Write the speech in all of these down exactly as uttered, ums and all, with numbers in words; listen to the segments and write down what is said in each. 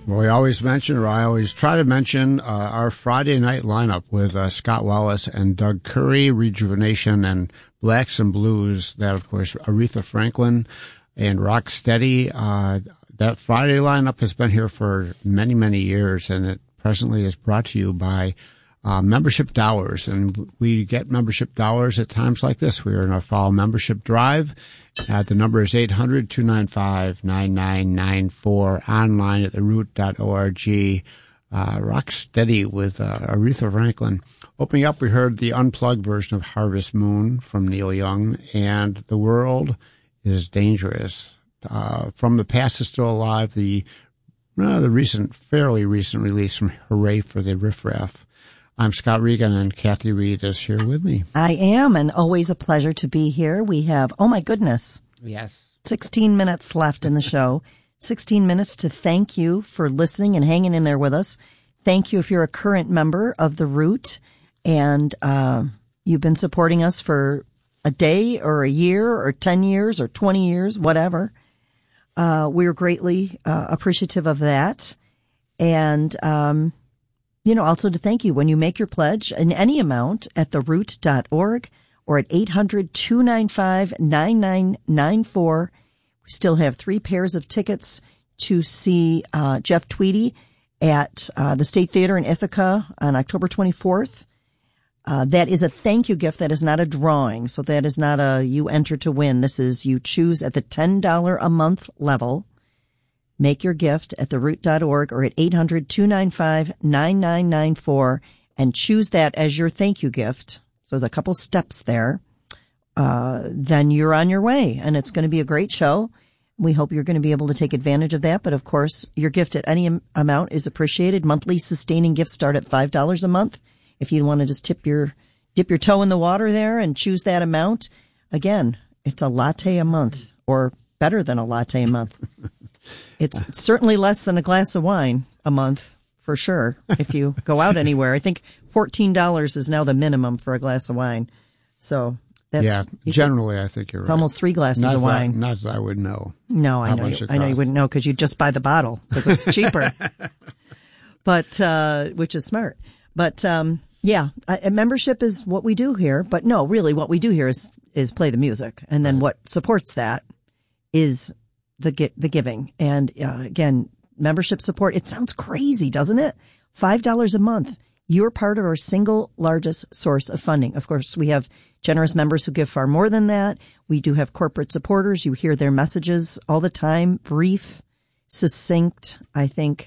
Well, we always mention, or I always try to mention, uh, our Friday night lineup with uh, Scott Wallace and Doug Curry, Rejuvenation and Blacks and Blues. That, of course, Aretha Franklin and Rocksteady. Uh, that Friday lineup has been here for many, many years, and it presently is brought to you by uh, membership dollars. And we get membership dollars at times like this. We are in our fall membership drive. Uh, the number is eight hundred, two nine five, nine nine nine four, online at the root dot org. Uh, Rock Steady with uh, Aretha Franklin. Opening up, we heard the unplugged version of Harvest Moon from Neil Young, and The World is Dangerous. Uh, from the Past is Still Alive, the, uh, the recent, fairly recent release from Hooray for the Riff Raff. I'm Scott Regan, and Kathy Reed is here with me. I am, and always a pleasure to be here. We have, oh my goodness. Yes. sixteen minutes left in the show. sixteen minutes to thank you for listening and hanging in there with us. Thank you if you're a current member of The Root, and uh, you've been supporting us for a day or a year or ten years or twenty years, whatever. Uh, we're greatly uh, appreciative of that. And, um, you know, also to thank you when you make your pledge in any amount at the root dot org or at eight hundred, two nine five, nine nine nine four. We still have three pairs of tickets to see uh, Jeff Tweedy at uh, the State Theater in Ithaca on October twenty-fourth. Uh, that is a thank you gift. That is not a drawing. So that is not a you enter to win. This is you choose at the ten dollars a month level. Make your gift at the root dot org or at eight hundred, two nine five, nine nine nine four and choose that as your thank you gift. So there's a couple steps there. Uh, then you're on your way, and it's going to be a great show. We hope you're going to be able to take advantage of that. But of course, your gift at any amount is appreciated. Monthly sustaining gifts start at five dollars a month. If you want to just tip your, dip your toe in the water there and choose that amount, again, it's a latte a month, or better than a latte a month. It's certainly less than a glass of wine a month, for sure, if you go out anywhere. I think fourteen dollars is now the minimum for a glass of wine. So that's... Yeah, generally, can, I think you're it's right. It's almost three glasses not of wine. That, not that I would know. No, I know you, I know you wouldn't know because you just buy the bottle because it's cheaper. But, uh, which is smart. But, um, yeah, a membership is what we do here. But no, really what we do here is, is play the music. And then right. What supports that is the the giving. And uh, again, membership support. It sounds crazy, doesn't it? five dollars a month. You're part of our single largest source of funding. Of course, we have generous members who give far more than that. We do have corporate supporters. You hear their messages all the time. Brief, succinct, I think.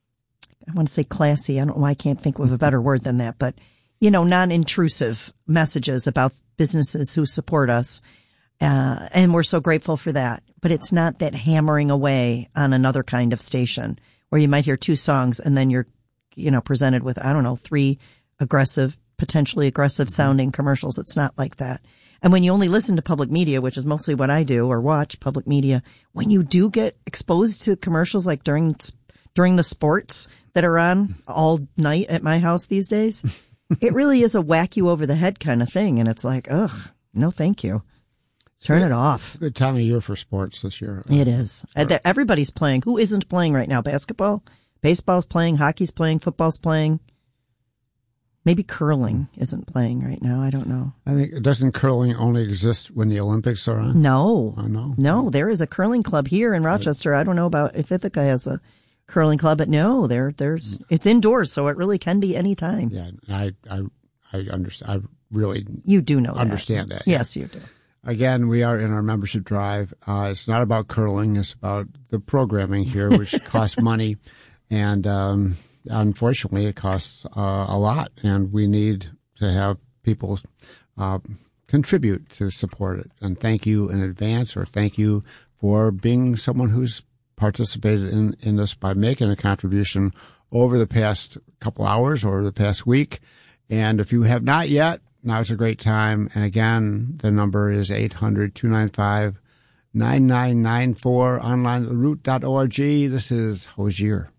I want to say classy. I don't know why I can't think of a better word than that. But, you know, non-intrusive messages about businesses who support us. Uh, and we're so grateful for that. But it's not that hammering away on another kind of station where you might hear two songs and then you're, you know, presented with, I don't know, three aggressive, potentially aggressive sounding commercials. It's not like that. And when you only listen to public media, which is mostly what I do, or watch public media, when you do get exposed to commercials like during, during the sports that are on all night at my house these days, it really is a whack you over the head kind of thing. And it's like, ugh, no, thank you. Turn it off. Good time of year for sports this year. It is. Right. Everybody's playing. Who isn't playing right now? Basketball? Baseball's playing. Hockey's playing. Football's playing. Maybe curling isn't playing right now. I don't know. I think, doesn't curling only exist when the Olympics are on? No. I know. No, there is a curling club here in Rochester. I don't know about if Ithaca has a curling club, but no, there, there's, it's indoors, so it really can be any time. Yeah, I, I, I understand. I really you do know understand that. that. Yes, yeah. You do. Again, we are in our membership drive. Uh, it's not about curling. It's about the programming here, which costs money. And um, unfortunately, it costs uh, a lot. And we need to have people uh, contribute to support it. And thank you in advance, or thank you for being someone who's participated in, in this by making a contribution over the past couple hours or the past week. And if you have not yet, now's a great time. And again, the number is eight hundred, two nine five, nine nine nine four, online at the root dot org. This is Hosier.